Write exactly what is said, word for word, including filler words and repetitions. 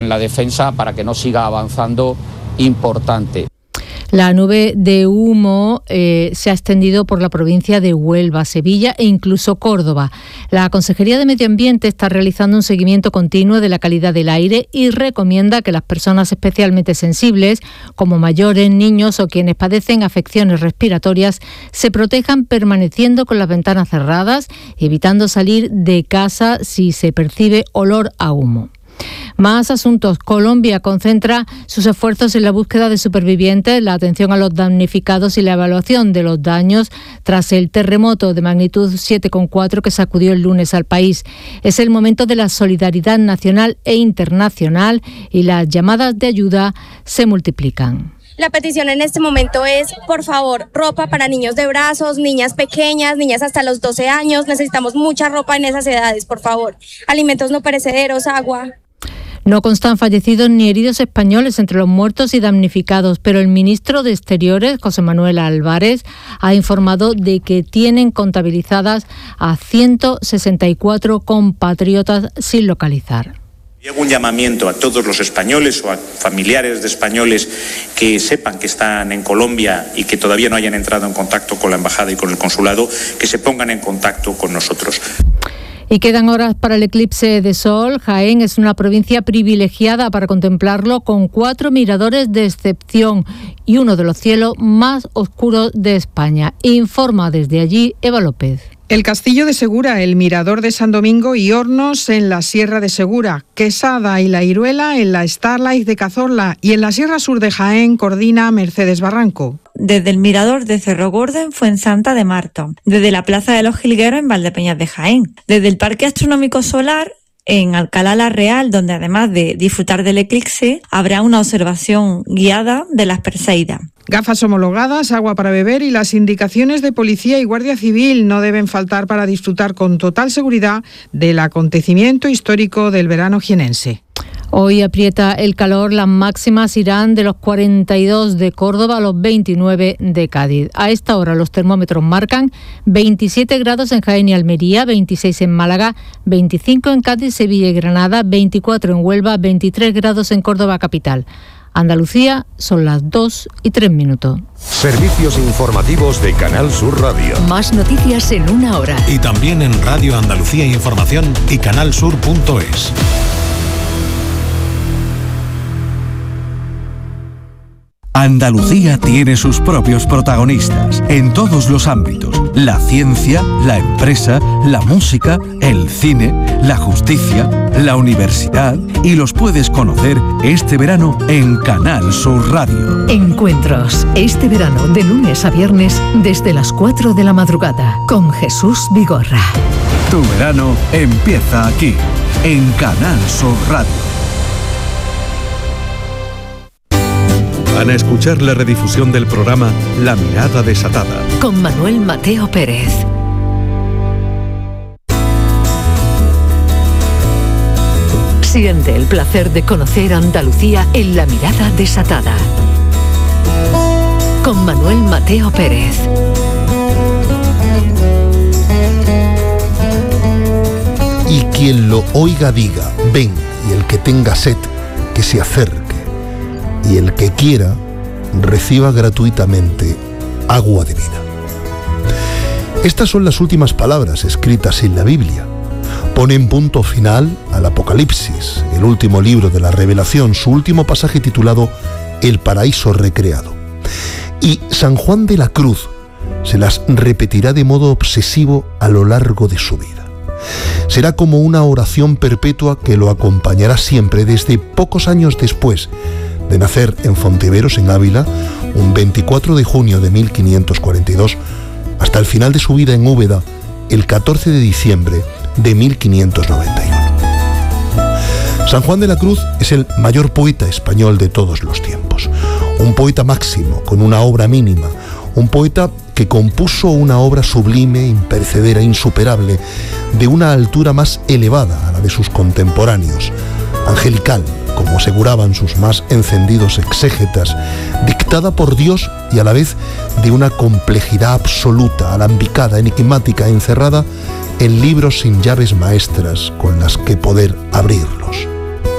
la defensa para que no siga avanzando importante. La nube de humo eh, se ha extendido por la provincia de Huelva, Sevilla e incluso Córdoba. La Consejería de Medio Ambiente está realizando un seguimiento continuo de la calidad del aire y recomienda que las personas especialmente sensibles, como mayores, niños o quienes padecen afecciones respiratorias, se protejan permaneciendo con las ventanas cerradas, evitando salir de casa si se percibe olor a humo. Más asuntos. Colombia concentra sus esfuerzos en la búsqueda de supervivientes, la atención a los damnificados y la evaluación de los daños tras el terremoto de magnitud siete coma cuatro que sacudió el lunes al país. Es el momento de la solidaridad nacional e internacional y las llamadas de ayuda se multiplican. La petición en este momento es, por favor, ropa para niños de brazos, niñas pequeñas, niñas hasta los doce años. Necesitamos mucha ropa en esas edades, por favor. Alimentos no perecederos, agua. No constan fallecidos ni heridos españoles entre los muertos y damnificados, pero el ministro de Exteriores, José Manuel Álvarez, ha informado de que tienen contabilizadas a ciento sesenta y cuatro compatriotas sin localizar. Y hago un llamamiento a todos los españoles o a familiares de españoles que sepan que están en Colombia y que todavía no hayan entrado en contacto con la embajada y con el consulado, que se pongan en contacto con nosotros. Y quedan horas para el eclipse de sol. Jaén es una provincia privilegiada para contemplarlo con cuatro miradores de excepción y uno de los cielos más oscuros de España. Informa desde allí Eva López. El Castillo de Segura, el Mirador de San Domingo y Hornos en la Sierra de Segura, Quesada y La Iruela en la Starlight de Cazorla y en la Sierra Sur de Jaén coordina Mercedes Barranco. Desde el Mirador de Cerro Gordo en Fuensanta de Marto, desde la Plaza de los Jilgueros en Valdepeñas de Jaén, desde el Parque Astronómico Solar en Alcalá la Real, donde además de disfrutar del eclipse, habrá una observación guiada de las Perseidas. Gafas homologadas, agua para beber y las indicaciones de policía y guardia civil no deben faltar para disfrutar con total seguridad del acontecimiento histórico del verano jienense. Hoy aprieta el calor, las máximas irán de los cuarenta y dos de Córdoba a los veintinueve de Cádiz. A esta hora los termómetros marcan veintisiete grados en Jaén y Almería, veintiséis en Málaga, veinticinco en Cádiz, Sevilla y Granada, veinticuatro en Huelva, veintitrés grados en Córdoba capital. Andalucía son las dos y tres minutos. Servicios informativos de Canal Sur Radio. Más noticias en una hora. Y también en Radio Andalucía Información y canalsur punto es. Andalucía tiene sus propios protagonistas en todos los ámbitos: la ciencia, la empresa, la música, el cine, la justicia, la universidad, y los puedes conocer este verano en Canal Sur Radio. Encuentros este verano de lunes a viernes desde las cuatro de la madrugada con Jesús Vigorra. Tu verano empieza aquí en Canal Sur Radio. Van a escuchar la redifusión del programa La Mirada Desatada con Manuel Mateo Pérez. Siente el placer de conocer Andalucía en La Mirada Desatada con Manuel Mateo Pérez. Y quien lo oiga diga, ven, y el que tenga sed, que se acerque. Y el que quiera, reciba gratuitamente agua de vida. Estas son las últimas palabras escritas en la Biblia. Ponen punto final al Apocalipsis, el último libro de la Revelación, su último pasaje titulado El paraíso recreado. Y San Juan de la Cruz se las repetirá de modo obsesivo a lo largo de su vida. Será como una oración perpetua que lo acompañará siempre desde pocos años después de nacer en Fonteveros, en Ávila, un veinticuatro de junio de mil quinientos cuarenta y dos, hasta el final de su vida en Úbeda, el catorce de diciembre de mil quinientos noventa y uno. San Juan de la Cruz es el mayor poeta español de todos los tiempos, un poeta máximo con una obra mínima, un poeta que compuso una obra sublime, imperecedera, insuperable, de una altura más elevada a la de sus contemporáneos, angelical, como aseguraban sus más encendidos exégetas, dictada por Dios y a la vez de una complejidad absoluta, alambicada, enigmática, encerrada en libros sin llaves maestras con las que poder abrirlos.